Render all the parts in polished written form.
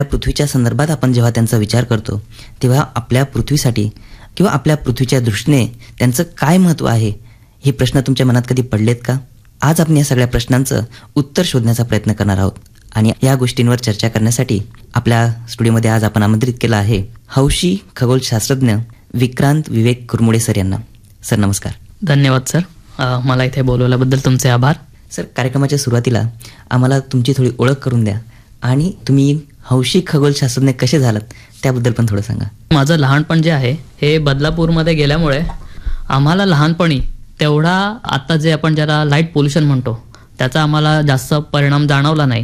पृथ्वीच्या संदर्भात आपण जेव्हा त्यांचा विचार करतो तेव्हा आपल्या पृथ्वीसाठी किंवा आपल्या पृथ्वीच्या दृष्टीने त्यांचं काय महत्त्व आहे हे प्रश्न तुमच्या मनात कधी पडलेत का? आज आपण या सगळ्या प्रश्नांचं उत्तर शोधण्याचा प्रयत्न करणार आहोत आणि या गोष्टींवर चर्चा करण्यासाठी आपल्या स्टुडिओमध्ये आज आपण आमंत्रित केलं आहे हौशी खगोलशास्त्रज्ञ विक्रांत विवेक कुरमुडे सर यांना. सर नमस्कार. धन्यवाद सर, मला इथे बोलवल्याबद्दल तुमचे आभार. सर, कार्यक्रमाच्या सुरुवातीला आम्हाला तुमची थोडी ओळख करून द्या आणि तुम्ही हौशी खगोलशास्त्रज्ञ कसे झालात त्याबद्दल पण थोडं सांगा. माझं लहानपण जे आहे हे बदलापूरमध्ये गेल्यामुळे आम्हाला लहानपणी तेवढा आता जे आपण ज्याला लाईट पोल्युशन म्हणतो त्याचा आम्हाला जास्त परिणाम जाणवला नाही.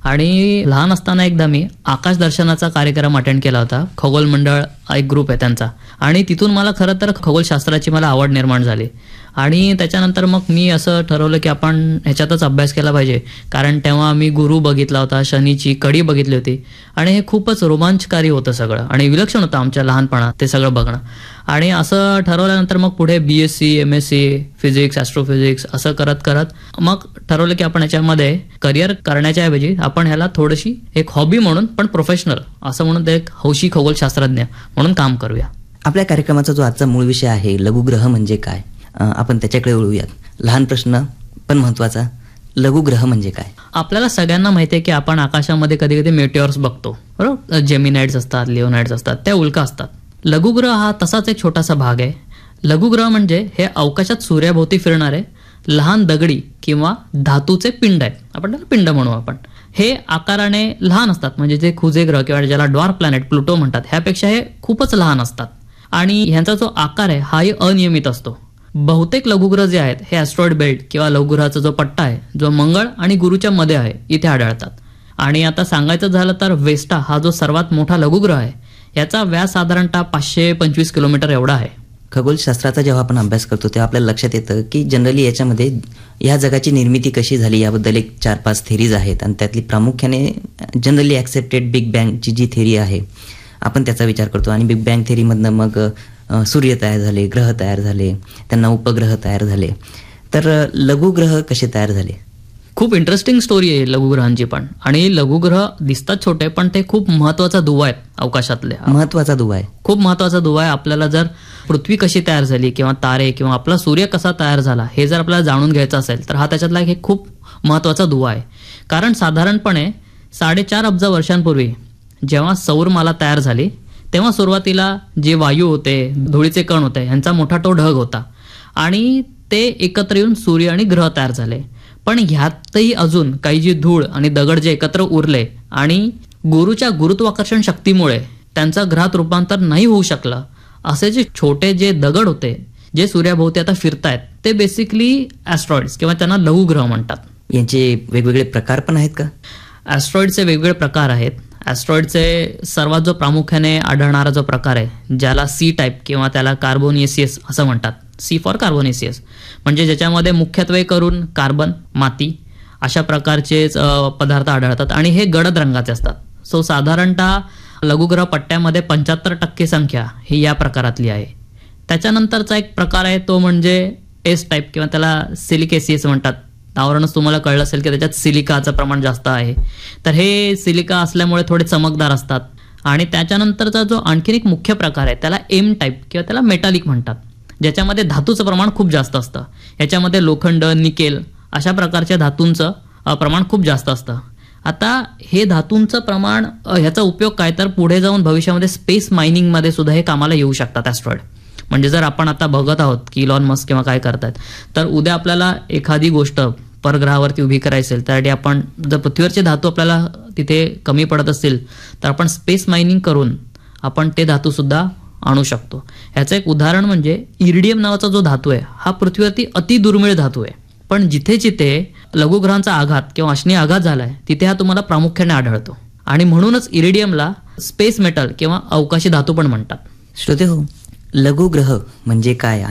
आणि लहान असताना एकदा मी आकाश दर्शनाचा कार्यक्रम अटेंड केला होता. खगोल मंडळ एक ग्रुप आहे त्यांचा, आणि तिथून मला खरं तर खगोलशास्त्राची मला आवड निर्माण झाली. आणि त्याच्यानंतर मग मी असं ठरवलं की आपण ह्याच्यातच अभ्यास केला पाहिजे, कारण तेव्हा मी गुरु बघितला होता, शनीची कडी बघितली होती, आणि हे खूपच रोमांचकारी होतं सगळं आणि विलक्षण होतं आमच्या लहानपणात ते सगळं बघणं. आणि असं ठरवल्यानंतर मग पुढे BSc MSc फिजिक्स ॲस्ट्रोफिजिक्स असं करत करत मग ठरवलं की आपण याच्यामध्ये करिअर करण्याच्या ऐवजी आपण ह्याला थोडीशी एक हॉबी म्हणून पण प्रोफेशनल असं म्हणून ते एक हौशी खगोलशास्त्रज्ञ म्हणून काम करूया. आपल्या कार्यक्रमाचा जो आजचा मूळ विषय आहे लघुग्रह म्हणजे काय, आपण त्याच्याकडे वळूयात. लहान प्रश्न पण महत्वाचा, लघुग्रह म्हणजे काय? आपल्याला सगळ्यांना माहिती आहे की आपण आकाशामध्ये कधी कधी मेटिओर्स बघतो, बरोबर. जेमिनाइड्स असतात, लिओनाइड्स असतात, त्या उल्का असतात. लघुग्रह हा तसाच एक छोटासा भाग आहे. लघुग्रह म्हणजे हे अवकाशात सूर्याभोवती फिरणारे लहान दगडी किंवा धातूचे पिंड आहेत. आपण त्याला पिंड म्हणू. आपण हे आकाराने लहान असतात, म्हणजे जे खुजे ग्रह किंवा ज्याला ड्वार्फ प्लॅनेट प्लुटो म्हणतात ह्यापेक्षा हे खूपच लहान असतात. आणि ह्यांचा जो आकार आहे हाही अनियमित असतो. बहुतेक लघुग्रह जे आहेत हे ॲस्ट्रॉइड बेल्ट किंवा लघुग्रहाचा जो पट्टा आहे जो मंगळ आणि गुरुच्या मध्ये आहे इथे आढळतात. आणि आता सांगायचं झालं तर वेस्टा हा जो सर्वात मोठा लघुग्रह आहे याचा व्यास साधारणतः 525 किलोमीटर एवढा आहे. खगोलशास्त्राचा जेव्हा आपण अभ्यास करतो तेव्हा आपल्याला लक्षात येतं की जनरली याच्यामध्ये या जगाची निर्मिती कशी झाली याबद्दल एक 4-5 थेरीज आहेत, आणि त्यातली प्रामुख्याने जनरली ॲक्सेप्टेड बिग बँगची जी थेरी आहे आपण त्याचा विचार करतो. आणि बिग बँग थेरीमधनं मग सूर्य तयार झाले, ग्रह तयार झाले, त्यांना उपग्रह तयार झाले. तर लघुग्रह कसे तयार झाले? खूप इंटरेस्टिंग स्टोरी आहे लघुग्रहांची पण. आणि लघुग्रह दिसतात छोटे पण ते खूप महत्वाचा दुवा आहेत अवकाशातले. महत्वाचा दुवा आहे, खूप महत्वाचा दुवा आहे. आपल्याला जर पृथ्वी कशी तयार झाली किंवा तारे किंवा आपला सूर्य कसा तयार झाला हे जर आपल्याला जाणून घ्यायचं असेल तर हा त्याच्यातला एक खूप महत्वाचा दुवा आहे. कारण साधारणपणे 4.5 अब्ज वर्षांपूर्वी जेव्हा सौरमाला तयार झाली तेव्हा सुरुवातीला जे वायू होते, धुळीचे कण होते, ह्यांचा मोठा तो ढग होता आणि ते एकत्र येऊन सूर्य आणि ग्रह तयार झाले. पण ह्यातही अजून काही जी धूळ आणि दगड जे एकत्र उरले आणि गुरुच्या गुरुत्वाकर्षण शक्तीमुळे त्यांचं ग्रहात रूपांतर नाही होऊ शकलं, असे जे छोटे जे दगड होते जे सूर्याभोवती आता फिरतायत ते बेसिकली ॲस्ट्रॉइड्स किंवा त्यांना लघुग्रह म्हणतात. यांचे वेगवेगळे प्रकार पण आहेत का? ॲस्ट्रॉइडचे वेगवेगळे प्रकार आहेत. ॲस्ट्रॉइडचे सर्वात जो प्रामुख्याने आढळणारा जो प्रकार आहे ज्याला C टाईप किंवा त्याला कार्बोनियसियस असं म्हणतात. C फॉर कार्बोनियसियस, म्हणजे ज्याच्यामध्ये मुख्यत्वे करून कार्बन, माती अशा प्रकारचेच पदार्थ आढळतात आणि हे गडद रंगाचे असतात. सो साधारणतः लघुग्रह पट्ट्यामध्ये 75% संख्या ही या प्रकारातली आहे. त्याच्यानंतरचा एक प्रकार आहे तो म्हणजे S टाईप किंवा त्याला सिलिकेसियस म्हणतात. नावावरूनच तुम्हाला कळलं असेल की त्याच्यात सिलिकाचं प्रमाण जास्त आहे. तर हे सिलिका असल्यामुळे थोडे चमकदार असतात. आणि त्याच्यानंतरचा जो आणखीन एक मुख्य प्रकार आहे त्याला M टाईप किंवा त्याला मेटालिक म्हणतात, ज्याच्यामध्ये धातूचं प्रमाण खूप जास्त असतं. याच्यामध्ये लोखंड, निकेल अशा प्रकारच्या धातूंचं प्रमाण खूप जास्त असतं. आता हे धातूंचं प्रमाण ह्याचा उपयोग काय तर पुढे जाऊन भविष्यामध्ये स्पेस मायनिंगमध्ये सुद्धा हे कामाला येऊ शकतात ॲस्ट्रॉइड. म्हणजे जर आपण आता बघत आहोत की इलॉन मस्क किंवा काय करतायत तर उद्या आपल्याला एखादी गोष्ट परग्रहावरती उभी करायची असेल तर आपण जर पृथ्वीवरचे धातू आपल्याला तिथे कमी पडत असतील तर आपण स्पेस मायनिंग करून आपण ते धातू सुद्धा आणू शकतो. ह्याचं एक उदाहरण म्हणजे इरिडियम नावाचा जो धातू आहे हा पृथ्वीवरती अति दुर्मिळ धातू आहे, पण जिथे जिथे लघुग्रहांचा आघात किंवा अश्नीय आघात झालाय तिथे हा तुम्हाला प्रामुख्याने आढळतो. आणि म्हणूनच इरिडियमला स्पेस मेटल किंवा अवकाशी धातू पण म्हणतात. श्रोते हो, लघुग्रह म्हणजे काय